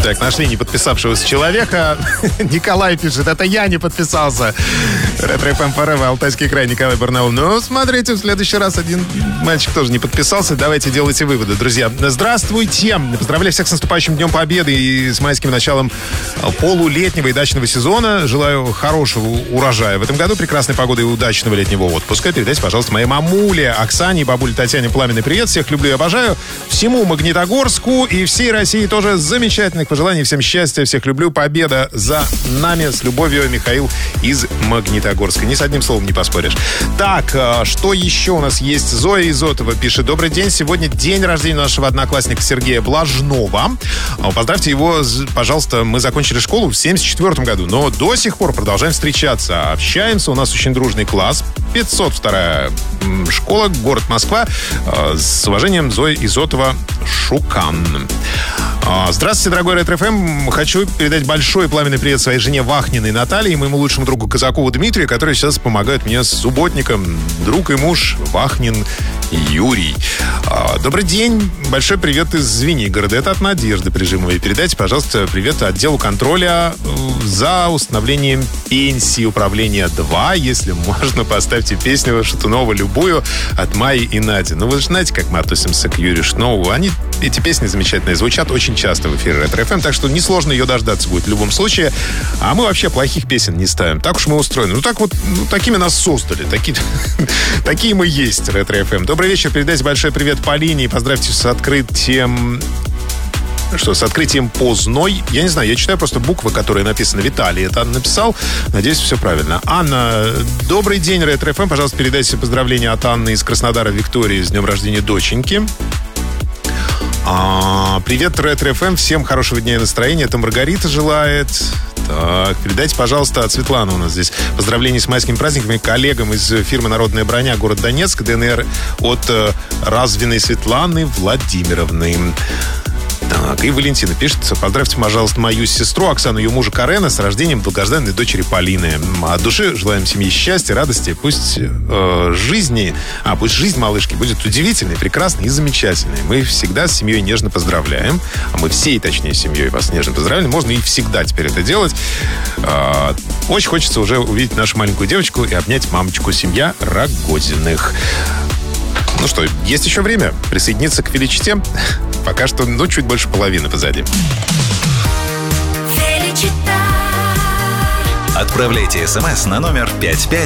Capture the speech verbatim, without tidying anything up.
Так, нашли не подписавшегося человека. Николай пишет, это я не подписался. Ретро-эф эм Forever, Алтайский край, Николай Барнаул. Ну, смотрите, в следующий раз один мальчик тоже не подписался. Давайте делайте выводы, друзья. Здравствуйте. Поздравляю всех с наступающим Днем Победы и с майским началом полулетнего и дачного сезона. Желаю хорошего урожая в этом году, прекрасной погоды и удачного летнего отпуска. Передайте, пожалуйста, моей мамуле Оксане и бабуле Татьяне пламенный привет. Всех люблю и обожаю. Всему Магнитогорску и всей России тоже замечательных пожеланий. Всем счастья, всех люблю. Победа за нами. С любовью, Михаил из Магнитогорска. Ни с одним словом не поспоришь. Так, что еще у нас есть? Зоя Изотова пишет. Добрый день. Сегодня день рождения нашего одноклассника Сергея Блажнова. Поздравьте его, пожалуйста. Мы закончили школу в семьдесят четвёртом году, но до сих пор продолжаем встречаться. Общаемся. У нас очень дружный класс. пятьсот вторая школа, город Москва. С уважением, Зоя Изотова, Шукан. Здравствуйте, дорогой Ретро-эф эм. Хочу передать большой пламенный привет своей жене Вахниной Наталье и моему лучшему другу Казакову Дмитрию, которые сейчас помогают мне с субботником. Друг и муж Вахнин Юрий. Добрый день. Большой привет из Звенигорода. Это от Надежды Прижимовой. Передайте, пожалуйста, привет отделу контроля за установлением пенсии управления два. Если можно, поставьте песню Шатунова любую от Майи и Нади. Ну, вы же знаете, как мы относимся к Юрию Шатунову. Они, эти песни замечательные, звучат очень часто в эфире Ретро-эф эм, так что несложно ее дождаться будет в любом случае. А мы вообще плохих песен не ставим. Так уж мы устроены. Ну, так вот, ну, такими нас создали. Такие, такие мы есть, Ретро-эф эм. Добрый вечер. Передайте большой привет Полине и поздравьте с открытием... Что, с открытием Позной. Я не знаю, я читаю просто буквы, которые написаны. Виталий это написал. Надеюсь, все правильно. Анна, добрый день, Ретро-эф эм. Пожалуйста, передайте поздравления от Анны из Краснодара Виктории с днем рождения доченьки. А, привет, Ретро-эф эм. Всем хорошего дня и настроения. Это Маргарита желает. Так, передайте, пожалуйста, от Светланы у нас здесь поздравления с майскими праздниками коллегам из фирмы «Народная броня», город Донецк, ДНР, от э, Развиной Светланы Владимировны. Так, и Валентина пишет: поздравьте, пожалуйста, мою сестру Оксану, ее мужа Карена с рождением долгожданной дочери Полины. От души желаем семье счастья, радости. Пусть э, жизни, а пусть жизнь малышки будет удивительной, прекрасной и замечательной. Мы всегда с семьей нежно поздравляем. А мы всей, точнее, семьей вас нежно поздравляем. Можно и всегда теперь это делать. Э, очень хочется уже увидеть нашу маленькую девочку и обнять мамочку. Семья Рогозиных. Ну что, есть еще время присоединиться к величите. Пока что, ну, чуть больше половины позади. Отправляйте смс на номер пять пять